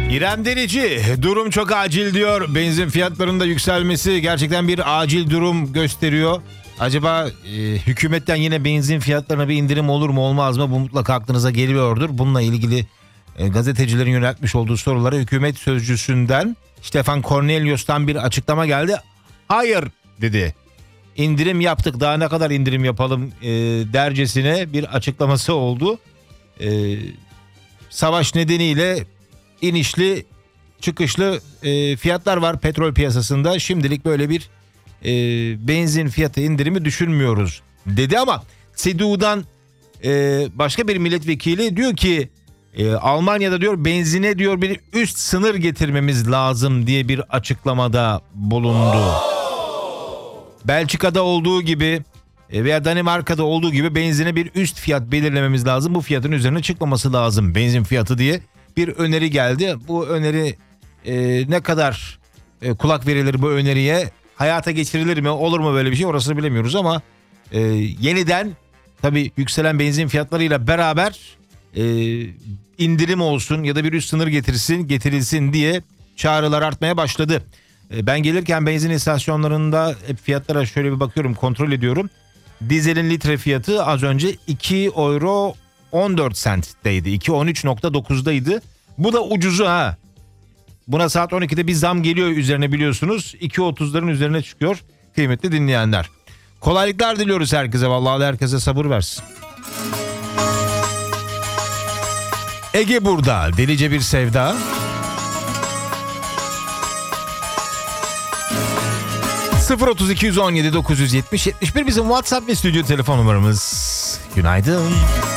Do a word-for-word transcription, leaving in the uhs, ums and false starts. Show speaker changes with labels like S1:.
S1: İrem Derici, durum çok acil diyor. Benzin fiyatlarında yükselmesi gerçekten bir acil durum gösteriyor. Acaba e, hükümetten yine benzin fiyatlarına bir indirim olur mu olmaz mı? Bu mutlaka aklınıza geliyordur. Bununla ilgili e, gazetecilerin yöneltmiş olduğu sorulara hükümet sözcüsünden Stefan Cornelius'tan bir açıklama geldi. Hayır dedi. İndirim yaptık, daha ne kadar indirim yapalım e, dercesine bir açıklaması oldu. E, savaş nedeniyle inişli çıkışlı e, fiyatlar var petrol piyasasında. Şimdilik böyle bir e, benzin fiyatı indirimi düşünmüyoruz dedi ama C D U'dan e, başka bir milletvekili diyor ki e, Almanya'da diyor benzine diyor bir üst sınır getirmemiz lazım diye bir açıklamada bulundu. Belçika'da olduğu gibi veya Danimarka'da olduğu gibi benzine bir üst fiyat belirlememiz lazım. Bu fiyatın üzerine çıkmaması lazım benzin fiyatı diye bir öneri geldi. Bu öneri e, ne kadar e, kulak verilir bu öneriye, hayata geçirilir mi, olur mu böyle bir şey, orasını bilemiyoruz ama e, yeniden tabii yükselen benzin fiyatlarıyla beraber e, indirim olsun ya da bir üst sınır getirsin getirilsin diye çağrılar artmaya başladı. E, ben gelirken benzin istasyonlarında hep fiyatlara şöyle bir bakıyorum, kontrol ediyorum. Dizelin litre fiyatı az önce iki euro on dört centteydi. iki on üç nokta dokuzdaydı. Bu da ucuzu ha. Buna saat on ikide bir zam geliyor üzerine, biliyorsunuz. iki otuzların üzerine çıkıyor kıymetli dinleyenler. Kolaylıklar diliyoruz herkese. Vallahi herkese sabır versin. Ege burada. Delice bir sevda. sıfır otuz iki on yedi dokuz yüz yetmiş yetmiş bir bizim WhatsApp ve stüdyo telefon numaramız. Günaydın.